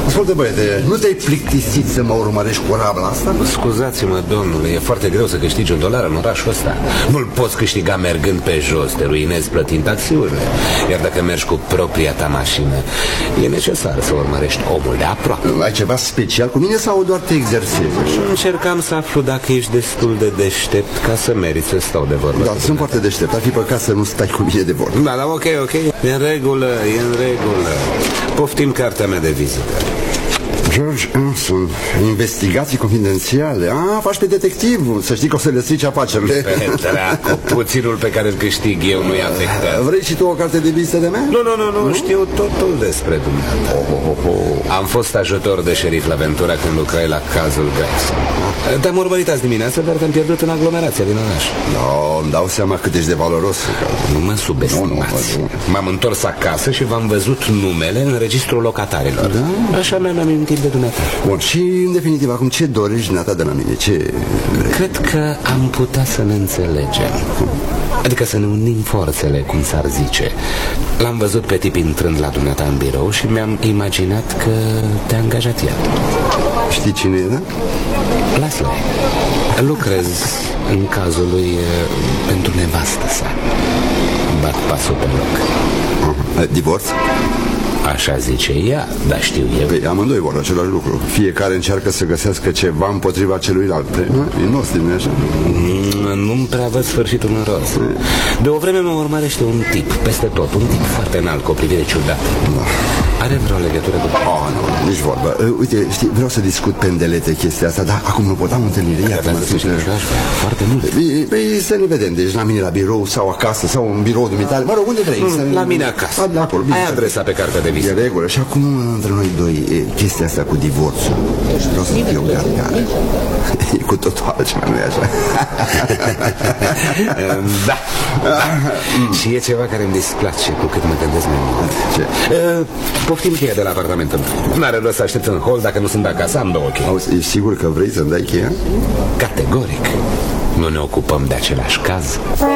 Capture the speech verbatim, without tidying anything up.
Ascultă, băiete, nu te-ai plictisit să mă urmărești cu rabla asta? Scuzați-mă, domnule, e foarte greu să câștigi un dolar în orașul ăsta. Nu-l poți câștiga mergând pe jos, te ruinezi plătind taxiurile. Iar dacă mergi cu propria ta mașină, e necesar să urmărești omul de aproape. Ai ceva special cu mine sau doar te exersezi așa? Încercam să aflu dacă ești destul de deștept ca să meriți să stau de vorbă. Da, sunt foarte deștept, ar fi păcat să nu stai cu mine de vorbă. Da, da, ok, ok, e în regulă, e în regulă. Poftim cartea mea de vizită. George Anson, investigații confidențiale. Ah, faci pe detectiv. Să știi că o să le strici afacerile. Pe dracu, puținul pe care îl câștig eu nu-i afectat. Vrei și tu o carte de vizită de mea? Nu, nu, nu, nu, știu totul despre dumneata. oh, oh, oh, oh. Am fost ajutor de șerif la Ventura când lucrai la cazul Gregson. Te-am urmărit azi dimineață, dar te-am pierdut în aglomerația din oraș. No, îmi dau seama cât ești de valoros. Nu mă subestimați. M-am întors acasă și v-am văzut numele în registrul locatarilor. Da? Așa mi-am amintit de dumneata. Bun, și în definitiv, acum ce dorești dumneata de la mine? Ce... Cred că am putea să ne înțelegem. Adică să ne unim forțele, cum s-ar zice. L-am văzut pe tip intrând la dumneata în birou și mi-am imaginat că te-a angajat ea. Știi cine e, da? Lasă-l. Lucrez în cazul lui pentru nevastă sa. Bat pasul pe loc. uh-huh. Divorț? Așa zice ea, dar știu eu. Păi amândoi vor același lucru. Fiecare încearcă să găsească ceva împotriva celuilalt. E nostru, nu-i așa? Nu-mi prea văd sfârșitul în rost. De o vreme mă urmărește un tip peste tot. Un tip foarte înalt, cu o privire ciudată. Da. Are vreo legătură cu... Oh, nu, nici vorbă. Uite, știi, vreau să discut pe îndelete chestia asta, dar acum nu pot, am întâlnire. Iată-mă, foarte mult. Păi să ne vedem, deci la mine la birou sau acasă sau în birou dumitale. Mă rog, unde vrei? La mine acasă. Ai adresa pe cartea de vizită. E regulă. Și acum între noi doi, e, chestia asta cu divorțul. Vreau să fiu gata. E cu totul altceva, nu-i așa? Da. Și e ceva care îmi displace cu cât mă gândesc mai mult. Ce? Poftim cheia de la apartamentul. N-are rost să aștept în hol, dacă nu sunt acasă, am două chei. Auzi, ești sigur că vrei să-mi dai cheia? Categoric. Nu ne ocupăm de același caz.